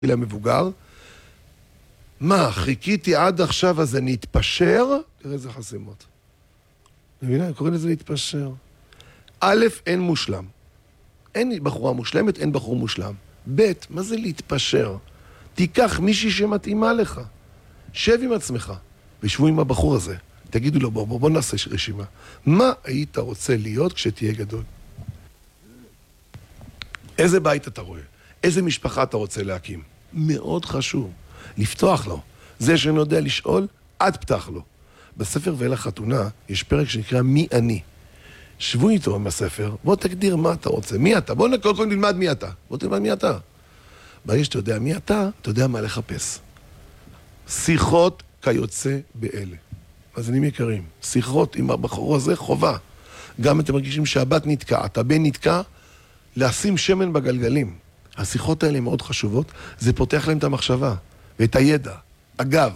למבוגר, מה, חיכיתי עד עכשיו אז אני אתפשר? תראה איזה חסימות. מבינה? קוראים לזה להתפשר. א', אין מושלם. אין בחורה מושלמת, אין בחור מושלם. ב', מה זה להתפשר? תיקח מישהי שמתאימה לך. שב עם עצמך, ושבו עם הבחור הזה. תגידו לו, בוא נעשה רשימה. מה היית רוצה להיות כשתהיה גדול? איזה בית אתה רואה? איזה משפחה אתה רוצה להקים? מאוד חשוב. לפתוח לו. זה שאני יודע לשאול, עד פתח לו. בספר ואל החתונה יש פרק שנקרא מי אני. שבו איתו עם הספר, בוא תגדיר מה אתה רוצה. מי אתה? בוא קודם כל נלמד מי אתה. בוא תלמד מי אתה. ברגע שאתה יודע מי אתה יודע מה לחפש. שיחות כיוצא באלה. מאזינים יקרים, שיחות עם הבחור הזה חובה. גם אתם מרגישים שהבת נתקעת, הבן נתקע, לשים שמן בגלגלים. השיחות האלה מאוד חשובות, זה פותח להם את המחשבה ואת הידע. אגב,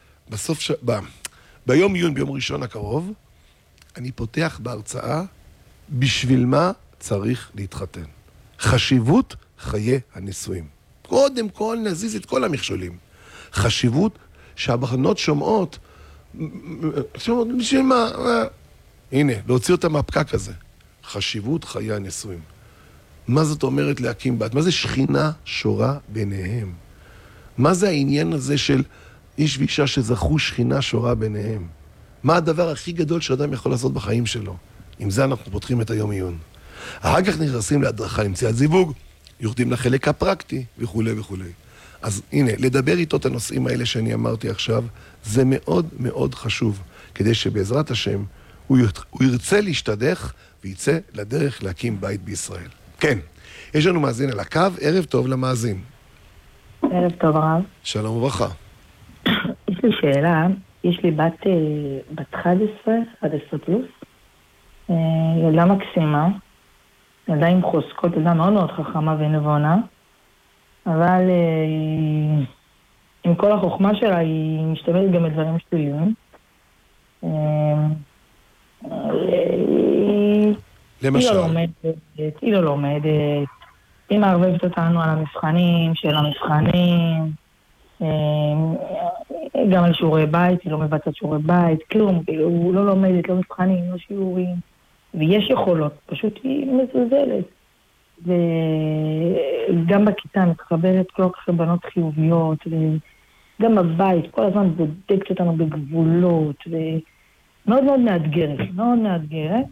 ביום עיון, ביום ראשון הקרוב, אני פותח בהרצאה בשביל מה צריך להתחתן. חשיבות חיי הנישואים. קודם כל נזיז את כל המכשולים. חשיבות שהבחנות שומעות, בשביל מה? הנה, להוציא אותה מהפקק הזה. חשיבות חיי הנישואים. מה זאת אומרת להקים בת? מה זה שכינה שורה ביניהם? מה זה העניין הזה של איש ואישה שזכו שכינה שורה ביניהם? מה הדבר הכי גדול שאדם יכול לעשות בחיים שלו? עם זה אנחנו פותחים את היום עיון. אחר כך נכנסים להדרכה למציאת זיווג, יורדים לחלק הפרקטי וכו' וכו'. אז הנה, לדבר איתו את הנושאים האלה שאני אמרתי עכשיו, זה מאוד מאוד חשוב, כדי שבעזרת השם הוא ירצה להשתדך ויצא לדרך להקים בית בישראל. כן, יש לנו מאזין על הקו, ערב טוב למאזין. ערב טוב הרב. שלום וברכה. יש לי שאלה, יש לי בת 11 פלוס, ילדה מקסימה, ילדה עם חוזקות, ילדה מאוד מאוד חכמה ונבונה, אבל עם כל החוכמה שלה היא משתמשת גם בדברים שליליים. למשל? היא לא לומדת, היא מערבבת אותנו על המבחנים של המבחנים, גם על שיעורי בית, היא לא מבצעת שיעורי בית, כלום, היא לא לומדת, לא מבחנים, לא שיעורים, ויש יכולות, פשוט היא מזלזלת. וגם בכיתה מתחברת כל כך בנות חיוביות, וגם בבית, כל הזמן בודקת אותנו בגבולות, ומאוד מאוד מאתגרת, מאוד מאתגרת.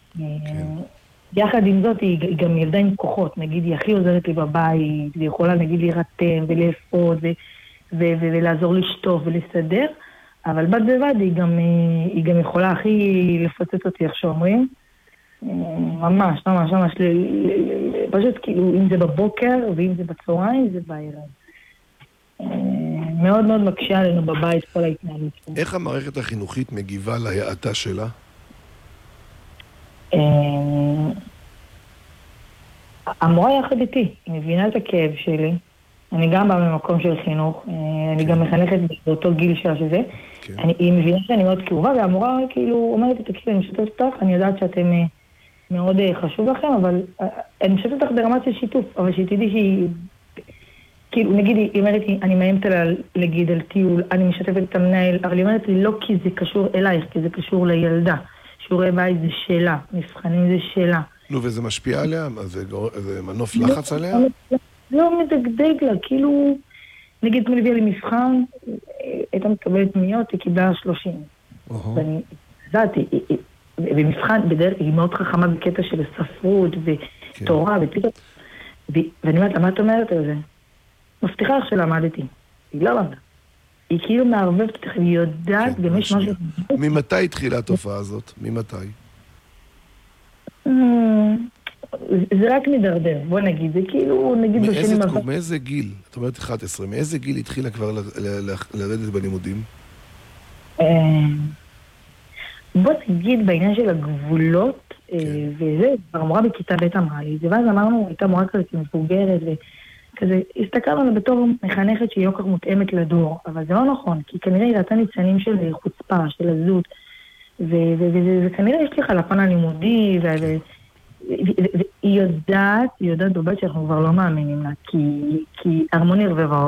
יחד עם זאת היא גם ילדה עם כוחות, נגיד היא הכי עוזרת לי בבית, והיא יכולה נגיד להירתם ולאפות ולעזור לשטוף ולסדר, אבל בד בבד היא גם יכולה הכי לפוצץ אותי, איך שאומרים, ממש, ממש, ממש, פשוט כאילו אם זה בבוקר ואם זה בצהריים זה בערב. מאוד מאוד מקשה עלינו בבית כל ההתנהלות. איך המערכת החינוכית מגיבה להאטה שלה? המורה יחד איתי, היא מבינה את הכאב שלי, אני גם באה ממקום של חינוך, אני גם מחנכת באותו גיל שלה שזה, היא מבינה שאני מאוד כאובה, והמורה כאילו אומרת לי, תקשיבי, אני משתפת אותך, אני יודעת שאתם מאוד חשוב לכם, אבל אני משתפת אותך ברמת של שיתוף, אבל שתדעי שהיא, כאילו נגיד, היא אומרת לי, אני מאיימת עליה להגיד על טיול, אני משתפת את המנהל, אבל היא אומרת לי, לא כי זה קשור אלייך, כי זה קשור לילדה. שיעורי בית זה שאלה, מבחנים זה שאלה. נו, וזה משפיע עליה? זה מנוף לחץ עליה? לא מדגדג לה, כאילו, נגיד, כמו הביאה לי מבחן, הייתה מקבלת פניות, היא קיבלה 30. ואני ידעתי, ומבחן, בדרך היא מאוד חכמה בקטע של ספרות ותורה, ואני אומרת, מה את אומרת על זה? מבטיחה איך שלמדתי. היא לא למדה. היא כאילו מערבבת אותך, היא יודעת גם יש משהו... ממתי התחילה התופעה הזאת? ממתי? זה רק מדרדר, בוא נגיד, זה כאילו, נגיד בשנים... מאיזה גיל? את אומרת 11, מאיזה גיל התחילה כבר לרדת בלימודים? בוא נגיד בעניין של הגבולות, וזה, המורה בכיתה ב' אמרה לי, ואז אמרנו, הייתה מורה כזאת מבוגרת, כזה, הסתכלנו בתור מחנכת שהיא לא כך מותאמת לדור, אבל זה לא נכון, כי כנראה היא ראתה ניצנים של חוצפה, של עזות, וכנראה יש לי חלפן הלימודי, היא יודעת בבית שאנחנו כבר לא מאמינים לה, כי הרמוני ערבבה